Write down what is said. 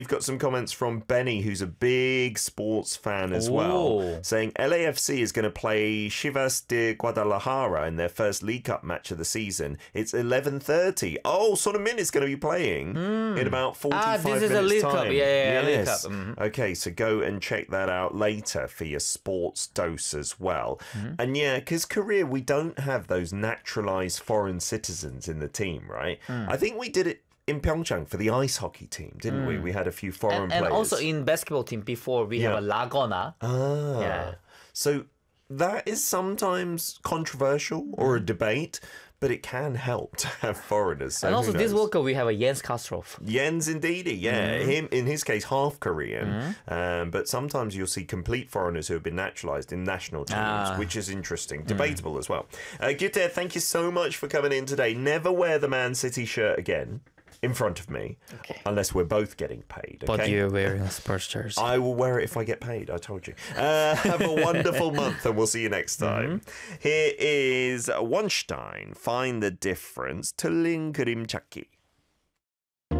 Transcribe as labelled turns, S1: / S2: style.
S1: We've got some comments from Benny, who's a big sports fan as well, saying LAFC is going to play Chivas de Guadalajara in their first League Cup match of the season. It's 11:30. Oh, Son Heung-min is going to be playing in about 45 minutes.
S2: This is a League
S1: time.
S2: Cup. Yeah, League
S1: Yes.
S2: Cup.
S1: Okay, so go and check that out later for your sports dose as well. And yeah, because Korea, we don't have those naturalized foreign citizens in the team, right? I think we did it in Pyeongchang for the ice hockey team, didn't we? We had a few foreign players.
S2: And also in basketball team before, we have a Laguna. Yeah.
S1: So that is sometimes controversial or a debate, but it can help to have foreigners. So
S2: and also this World Cup, we have a Jens Kastrov.
S1: Jens, indeedy, yeah. Him, in his case, half Korean. But sometimes you'll see complete foreigners who have been naturalized in national teams, which is interesting. Debatable as well. Gute, thank you so much for coming in today. Never wear the Man City shirt again in front of me, unless we're both getting paid. Okay?
S2: But you're wearing a Spurs jersey.
S1: I will wear it if I get paid, I told you. Have a wonderful month, and we'll see you next time. Here is Weinstein, Find the Difference, 틀린 그림 찾기.